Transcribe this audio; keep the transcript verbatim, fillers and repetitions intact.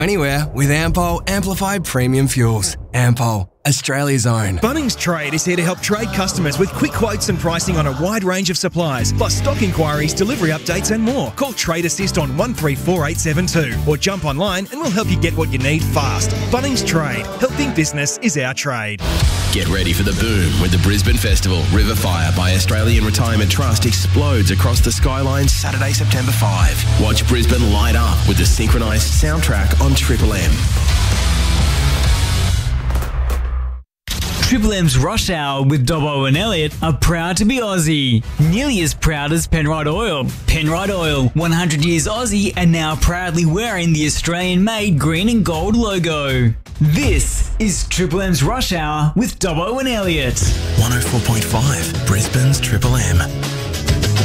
Anywhere with Ampol Amplified Premium Fuels. Ampol, Australia's own. Bunnings Trade is here to help trade customers with quick quotes and pricing on a wide range of supplies, plus stock inquiries, delivery updates and more. Call Trade Assist on one three four eight seven two or jump online and we'll help you get what you need fast. Bunnings Trade. Helping business is our trade. Get ready for the boom when the Brisbane Festival Riverfire by Australian Retirement Trust explodes across the skyline Saturday, September fifth. Watch Brisbane light up with the synchronised soundtrack on Triple M. Triple M's Rush Hour with Dobbo and Elliot are proud to be Aussie. Nearly as proud as Penrite Oil. Penrite Oil, one hundred years Aussie and now proudly wearing the Australian-made green and gold logo. This is Triple M's Rush Hour with Dobbo and Elliot. one oh four point five, Brisbane's Triple M.